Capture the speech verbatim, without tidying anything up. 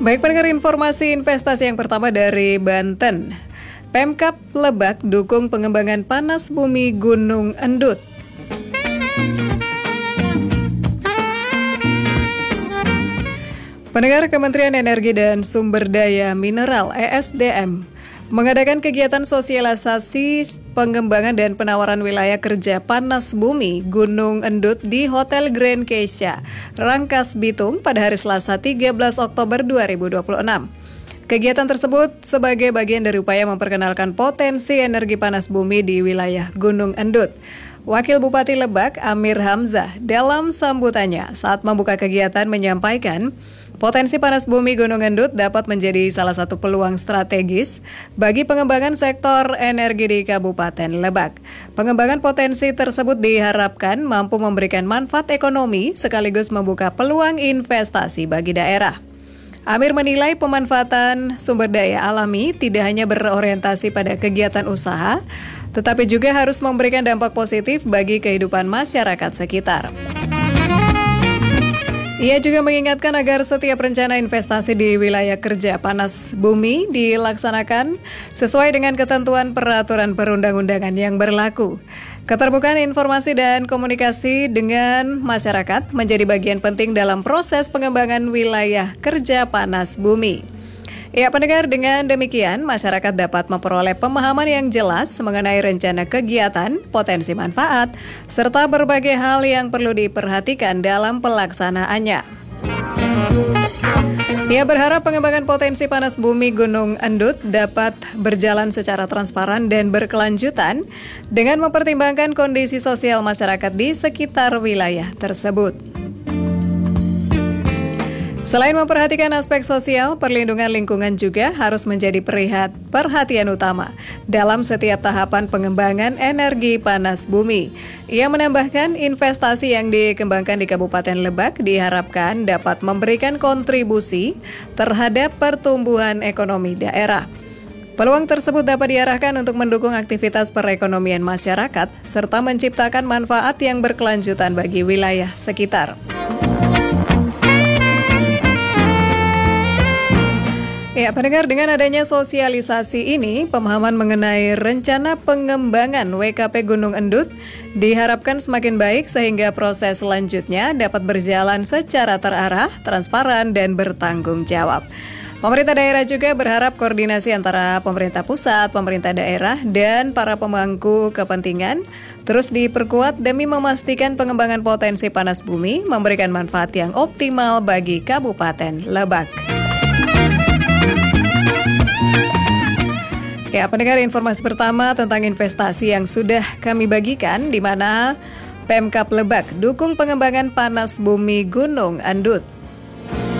Baik pendengar, informasi investasi yang pertama dari Banten. Pemkab Lebak dukung pengembangan panas bumi Gunung Endut. Pendengar, Kementerian Energi dan Sumber Daya Mineral (E S D M) mengadakan kegiatan sosialisasi pengembangan dan penawaran wilayah kerja panas bumi Gunung Endut di Hotel Grand Keisha, Rangkas Bitung pada hari Selasa tiga belas Oktober dua ribu dua puluh enam. Kegiatan tersebut sebagai bagian dari upaya memperkenalkan potensi energi panas bumi di wilayah Gunung Endut. Wakil Bupati Lebak, Amir Hamzah, dalam sambutannya saat membuka kegiatan menyampaikan, potensi panas bumi Gunung Endut dapat menjadi salah satu peluang strategis bagi pengembangan sektor energi di Kabupaten Lebak. Pengembangan potensi tersebut diharapkan mampu memberikan manfaat ekonomi sekaligus membuka peluang investasi bagi daerah. Amir menilai pemanfaatan sumber daya alami tidak hanya berorientasi pada kegiatan usaha, tetapi juga harus memberikan dampak positif bagi kehidupan masyarakat sekitar. Ia juga mengingatkan agar setiap rencana investasi di wilayah kerja panas bumi dilaksanakan sesuai dengan ketentuan peraturan perundang-undangan yang berlaku. Keterbukaan informasi dan komunikasi dengan masyarakat menjadi bagian penting dalam proses pengembangan wilayah kerja panas bumi. Ya pendengar, dengan demikian masyarakat dapat memperoleh pemahaman yang jelas mengenai rencana kegiatan, potensi manfaat, serta berbagai hal yang perlu diperhatikan dalam pelaksanaannya. Ia berharap pengembangan potensi panas bumi Gunung Endut dapat berjalan secara transparan dan berkelanjutan dengan mempertimbangkan kondisi sosial masyarakat di sekitar wilayah tersebut. Selain memperhatikan aspek sosial, perlindungan lingkungan juga harus menjadi perihat, perhatian utama dalam setiap tahapan pengembangan energi panas bumi. Ia menambahkan investasi yang dikembangkan di Kabupaten Lebak diharapkan dapat memberikan kontribusi terhadap pertumbuhan ekonomi daerah. Peluang tersebut dapat diarahkan untuk mendukung aktivitas perekonomian masyarakat serta menciptakan manfaat yang berkelanjutan bagi wilayah sekitar. Ya, pendengar, dengan adanya sosialisasi ini, pemahaman mengenai rencana pengembangan W K P Gunung Endut diharapkan semakin baik sehingga proses selanjutnya dapat berjalan secara terarah, transparan, dan bertanggung jawab. Pemerintah daerah juga berharap koordinasi antara pemerintah pusat, pemerintah daerah, dan para pemangku kepentingan terus diperkuat demi memastikan pengembangan potensi panas bumi memberikan manfaat yang optimal bagi Kabupaten Lebak. Ya, pendengar, informasi pertama tentang investasi yang sudah kami bagikan, di mana Pemkab Lebak dukung pengembangan panas bumi Gunung Endut.